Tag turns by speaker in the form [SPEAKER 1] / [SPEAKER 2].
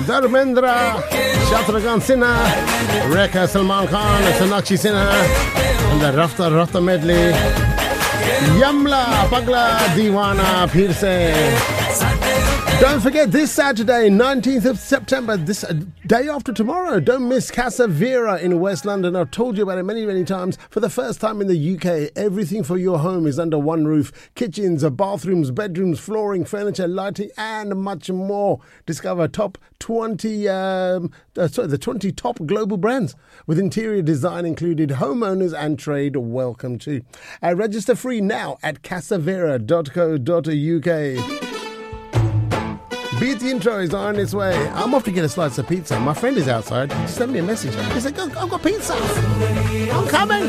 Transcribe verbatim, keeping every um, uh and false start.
[SPEAKER 1] Dharmendra, Shatrughan Sinha, Rekha Salman Khan, Sonakshi Sinha, and the Rafta Rafta medley. Yamla Pagla Diwana Phir Se. Don't forget this Saturday, nineteenth of September, this uh, day after tomorrow. Don't miss Casa Vera in West London. I've told you about it many, many times. For the first time in the U K, everything for your home is under one roof. Kitchens, bathrooms, bedrooms, flooring, furniture, lighting, and much more. Discover top twenty, um, uh, sorry, the twenty top global brands with interior design included. Homeowners and trade welcome too. Uh, register free now at casavera dot co dot U K. Beat the intro is on its way. I'm off to get a slice of pizza. My friend is outside. He sent me a message. He said, I've got pizza. I'm coming.